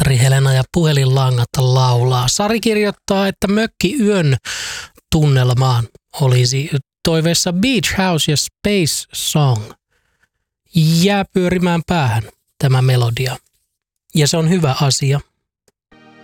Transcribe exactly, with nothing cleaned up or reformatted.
Sari Helena ja puhelinlangat laulaa. Sari kirjoittaa, että mökkiyön tunnelmaan olisi toiveessa Beach House ja Space Song. Jää pyörimään päähän tämä melodia. Ja se on hyvä asia.